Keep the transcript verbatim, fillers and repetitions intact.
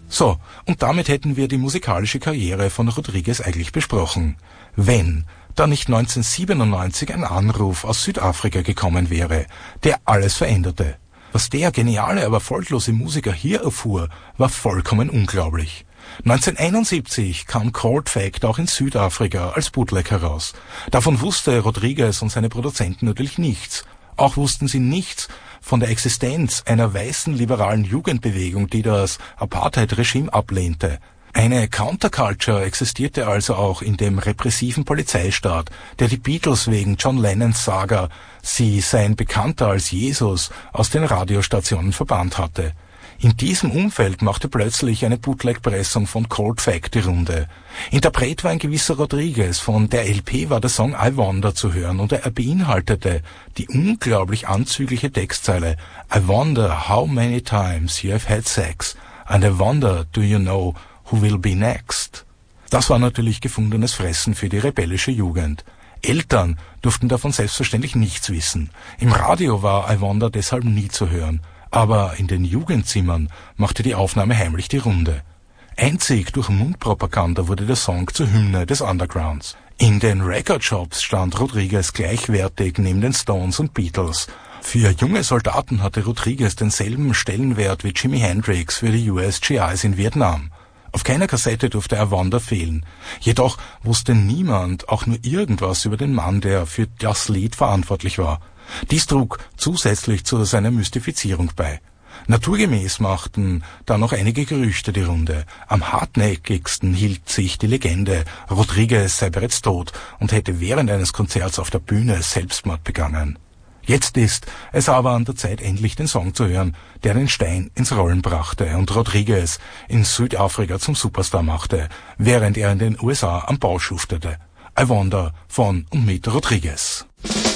So, und damit hätten wir die musikalische Karriere von Rodriguez eigentlich besprochen. Wenn da nicht neunzehnhundertsiebenundneunzig ein Anruf aus Südafrika gekommen wäre, der alles veränderte. Was der geniale, aber erfolglose Musiker hier erfuhr, war vollkommen unglaublich. neunzehnhunderteinundsiebzig kam Cold Fact auch in Südafrika als Bootleg heraus. Davon wusste Rodriguez und seine Produzenten natürlich nichts. Auch wussten sie nichts von der Existenz einer weißen liberalen Jugendbewegung, die das Apartheid-Regime ablehnte. Eine Counterculture existierte also auch in dem repressiven Polizeistaat, der die Beatles wegen John Lennons Saga, sie seien bekannter als Jesus, aus den Radiostationen verbannt hatte. In diesem Umfeld machte plötzlich eine Bootleg-Pressung von Cold Fact die Runde. Interpret war ein gewisser Rodriguez, von der L P war der Song I Wonder zu hören und er beinhaltete die unglaublich anzügliche Textzeile I wonder how many times you have had sex and I wonder do you know who will be next. Das war natürlich gefundenes Fressen für die rebellische Jugend. Eltern durften davon selbstverständlich nichts wissen. Im Radio war I Wonder deshalb nie zu hören. Aber in den Jugendzimmern machte die Aufnahme heimlich die Runde. Einzig durch Mundpropaganda wurde der Song zur Hymne des Undergrounds. In den Recordshops stand Rodriguez gleichwertig neben den Stones und Beatles. Für junge Soldaten hatte Rodriguez denselben Stellenwert wie Jimi Hendrix für die U S G Is in Vietnam. Auf keiner Kassette durfte I Wonder fehlen. Jedoch wusste niemand auch nur irgendwas über den Mann, der für das Lied verantwortlich war. Dies trug zusätzlich zu seiner Mystifizierung bei. Naturgemäß machten da noch einige Gerüchte die Runde. Am hartnäckigsten hielt sich die Legende, Rodriguez sei bereits tot und hätte während eines Konzerts auf der Bühne Selbstmord begangen. Jetzt ist es aber an der Zeit, endlich den Song zu hören, der den Stein ins Rollen brachte und Rodriguez in Südafrika zum Superstar machte, während er in den U S A am Bau schuftete. I Wonder von und mit Rodriguez.